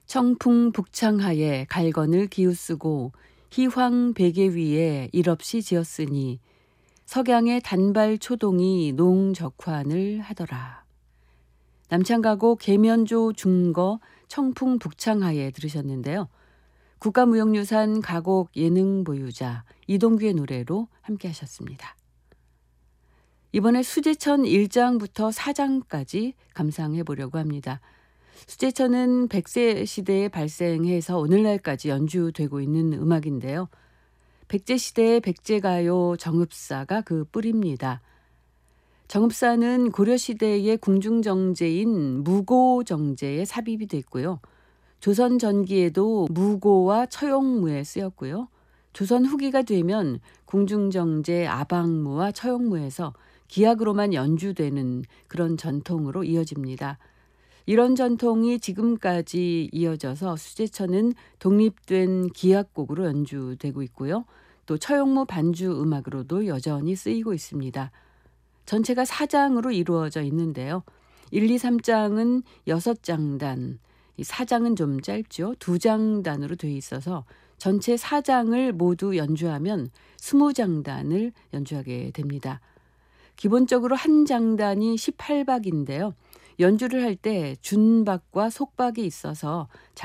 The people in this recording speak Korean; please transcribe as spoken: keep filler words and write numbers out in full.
청풍 북창하에 갈건을 기우쓰고 희황 베개 위에 일없이 지었으니 석양의 단발 초동이 농적환을 하더라. 남창가곡 계면조 중거 청풍 북창하에 들으셨는데요. 국가무형유산 가곡 예능 보유자 이동규의 노래로 함께 하셨습니다. 이번에 수제천 일 장부터 사 장까지 감상해 보려고 합니다. 수제천은 백제 시대에 발생해서 오늘날까지 연주되고 있는 음악인데요. 백제 시대의 백제가요 정읍사가 그 뿌리입니다. 정읍사는 고려시대의 궁중정제인 무고정제에 삽입이 됐고요. 조선 전기에도 무고와 처용무에 쓰였고요. 조선 후기가 되면 궁중정제 아방무와 처용무에서 기악으로만 연주되는 그런 전통으로 이어집니다. 이런 전통이 지금까지 이어져서 수제천은 독립된 기악곡으로 연주되고 있고요. 또 처용무 반주 음악으로도 여전히 쓰이고 있습니다. 전체가 사 장으로 이루어져 있는데요. 일, 이, 삼 장은 여섯 장단, 사 장은 좀 짧죠. 두 장단으로 되어 있어서 전체 사 장을 모두 연주하면 스무 장단을 연주하게 됩니다. 기본적으로 한 장단이 십팔 박인데요. 연주를 할 때 준박과 속박이 있어서